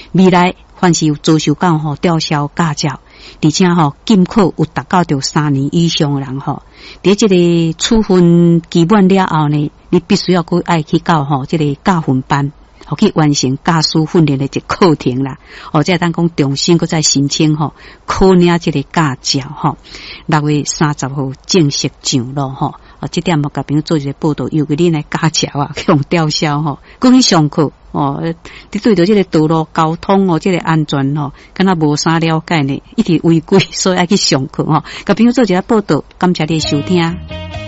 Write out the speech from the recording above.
未来凡是有遭受到吊销驾照，而且禁考有达到着3年以上的人伫这个处分期满了后呢，你必须要爱去到这个驾训班，去完成驾驶训练的一个课程啦。这当讲重新搁再申请考领这个驾照6月30号正式上路这点甲朋友做一个报道，尤其恁的驾照去用吊销搁去上课你对着这个道路交通这个安全敢若无啥了解呢，一直违规，所以爱去上课甲朋友做一个报道，感谢你的收听。